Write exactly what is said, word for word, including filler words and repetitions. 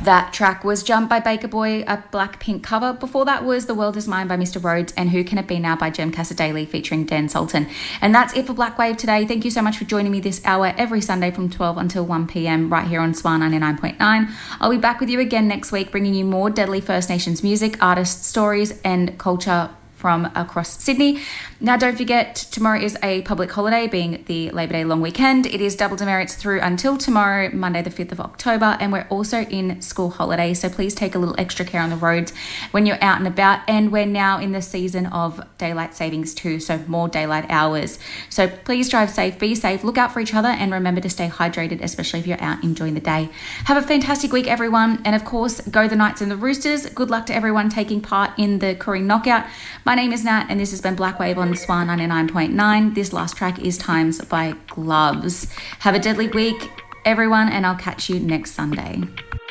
That track was Jump by Baker Boy, a Blackpink cover. Before that was The World Is Mine by Mister Rhodes and Who Can It Be Now by Jem Casadei featuring Dan Sultan. And that's it for Black Wave today. Thank you so much for joining me this hour every Sunday from twelve until one p.m. right here on S W R ninety-nine point nine. I'll be back with you again next week bringing you more deadly First Nations music, artists, stories and culture from across Sydney. Now, don't forget, tomorrow is a public holiday, being the Labor Day long weekend. It is double demerits through until tomorrow, Monday the fifth of October, and we're also in school holidays, so please take a little extra care on the roads when you're out and about. And we're now in the season of daylight savings too, so more daylight hours. So please drive safe, be safe, look out for each other, and remember to stay hydrated, especially if you're out enjoying the day. Have a fantastic week, everyone, and of course, go the Knights and the Roosters. Good luck to everyone taking part in the Koori Knockout. My name is Nat, and this has been Black Wave on S W R ninety-nine point nine. This last track is Times by Gloves. Have a deadly week, everyone, and I'll catch you next Sunday.